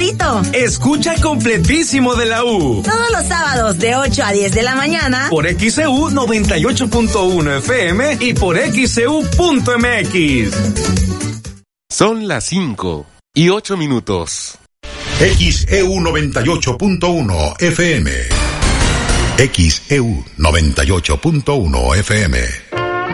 Escucha Completísimo de la U. Todos los sábados de 8 a 10 de la mañana. Por XEU 98.1 FM y por XEU.mx. Son las 5:08. XEU 98.1 FM. XEU 98.1 FM.